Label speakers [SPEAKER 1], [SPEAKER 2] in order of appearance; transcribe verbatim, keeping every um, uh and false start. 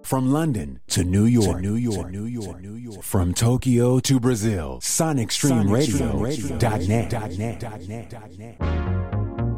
[SPEAKER 1] From London to New York, to New York, to New York, New York. From Tokyo to Brazil, Sonic Stream Radio. Dot net.